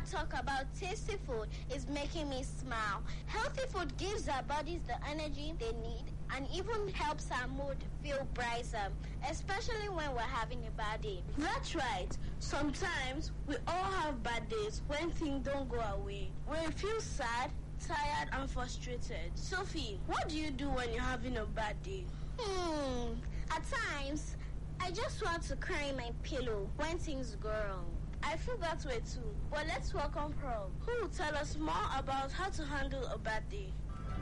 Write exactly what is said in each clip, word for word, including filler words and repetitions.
talk about tasty food is making me smile. Healthy food gives our bodies the energy they need and even helps our mood feel brighter, especially when we're having a bad day. That's right. Sometimes we all have bad days when things don't go our way. When we feel sad, tired, and frustrated. Sophie, what do you do when you're having a bad day? Hmm. At times, I just want to cry in my pillow when things go wrong. I feel that way too. But let's welcome Pearl, who will tell us more about how to handle a bad day.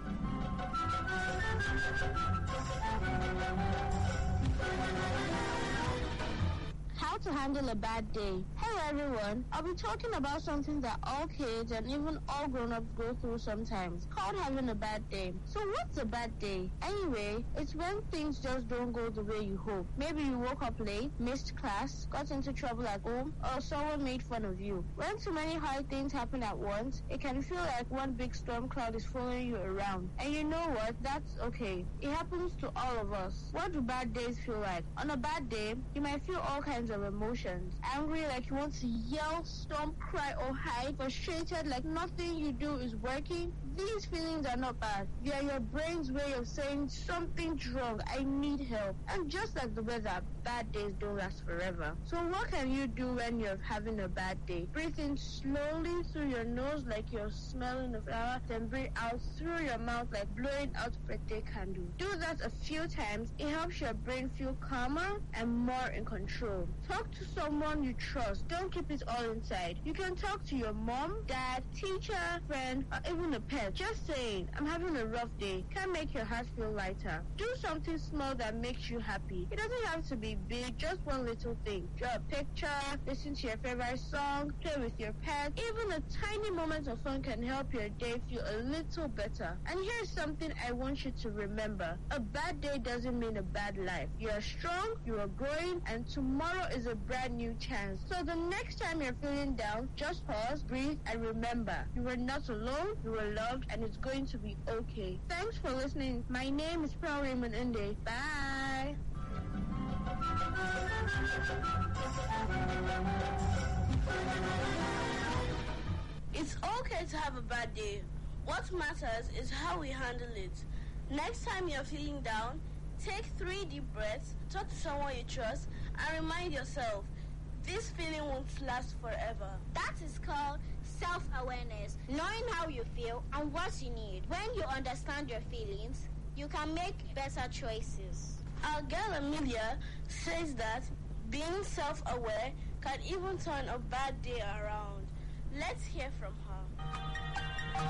How to handle a bad day. Hello everyone, I'll be talking about something that all kids and even all grown-ups go through sometimes, called having a bad day. So what's a bad day? Anyway, it's when things just don't go the way you hope. Maybe you woke up late, missed class, got into trouble at home, or someone made fun of you. When too many hard things happen at once, it can feel like one big storm cloud is following you around. And you know what? That's okay. It happens to all of us. What do bad days feel like? On a bad day, you might feel all kinds of emotions. Angry, like you want to yell, stomp, cry, or hide. Frustrated, like nothing you do is working. These feelings are not bad. They are your brain's way of saying something's wrong. I need help. And just like the weather, bad days don't last forever. So what can you do when you're having a bad day? Breathe in slowly through your nose like you're smelling a flower, then breathe out through your mouth like blowing out a birthday candle. Do that a few times. It helps your brain feel calmer and more in control. Talk to someone you trust. Don't keep it all inside. You can talk to your mom, dad, teacher, friend, or even a pet. Just saying, I'm having a rough day, can make your heart feel lighter. Do something small that makes you happy. It doesn't have to be big, just one little thing. Draw a picture, listen to your favorite song, play with your pet. Even a tiny moment of fun can help your day feel a little better. And here's something I want you to remember. A bad day doesn't mean a bad life. You are strong, you are growing, and tomorrow is a brand new chance. So the next time you're feeling down, just pause, breathe, and remember, you are not alone, you are loved, and it's going to be okay. Thanks for listening. My name is Pearl Raymond Inde. Bye. It's okay to have a bad day. What matters is how we handle it. Next time you're feeling down, take three deep breaths, talk to someone you trust, and remind yourself, this feeling won't last forever. That is called self-awareness, knowing how you feel and what you need. When you understand your feelings, you can make better choices. Our girl Amelia says that being self-aware can even turn a bad day around. Let's hear from her.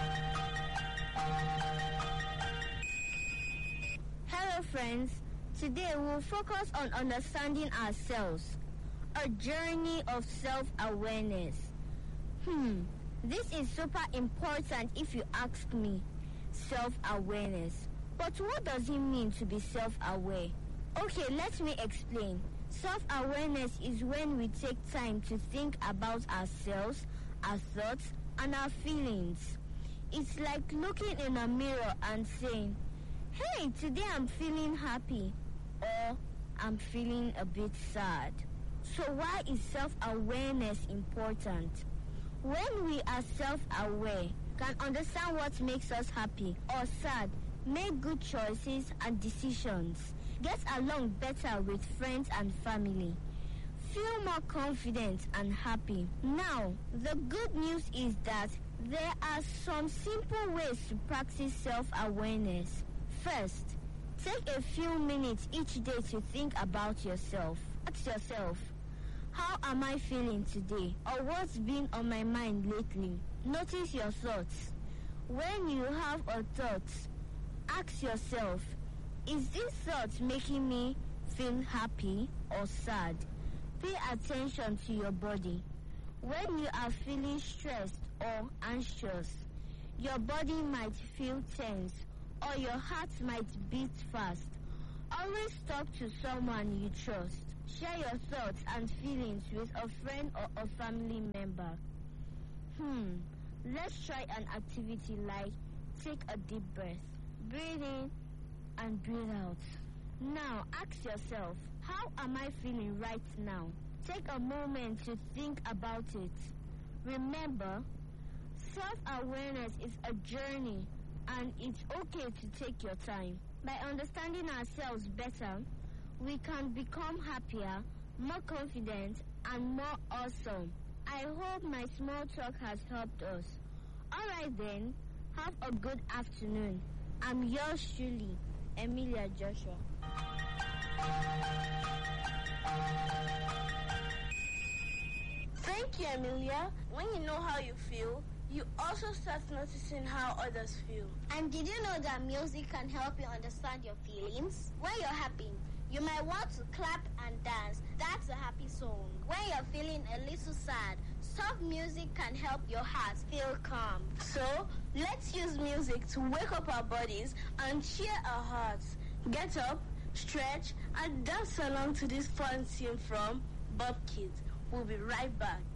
Hello friends, today we'll focus on understanding ourselves, a journey of self-awareness. Hmm, this is super important if you ask me. Self-awareness. But what does it mean to be self-aware? Okay, let me explain. Self-awareness is when we take time to think about ourselves, our thoughts, and our feelings. It's like looking in a mirror and saying, hey, today I'm feeling happy, or I'm feeling a bit sad. So why is self-awareness important? When we are self-aware, can understand what makes us happy or sad, make good choices and decisions, get along better with friends and family, feel more confident and happy. Now, the good news is that there are some simple ways to practice self-awareness. First, take a few minutes each day to think about yourself. Ask yourself, how am I feeling today? Or what's been on my mind lately? Notice your thoughts. When you have a thought, ask yourself, is this thought making me feel happy or sad? Pay attention to your body. When you are feeling stressed or anxious, your body might feel tense or your heart might beat fast. Always talk to someone you trust. Share your thoughts and feelings with a friend or a family member. Hmm, let's try an activity like take a deep breath. Breathe in and breathe out. Now ask yourself, how am I feeling right now? Take a moment to think about it. Remember, self-awareness is a journey, and it's okay to take your time. By understanding ourselves better, we can become happier, more confident, and more awesome. I hope my small talk has helped us. Alright then, have a good afternoon. I'm yours truly, Emilia Joshua. Thank you, Emilia. When you know how you feel, you also start noticing how others feel. And did you know that music can help you understand your feelings? When you're happy, you might want to clap and dance. That's a happy song. When you're feeling a little sad, soft music can help your heart feel calm. So, let's use music to wake up our bodies and cheer our hearts. Get up, stretch, and dance along to this fun tune from Bob Kids. We'll be right back.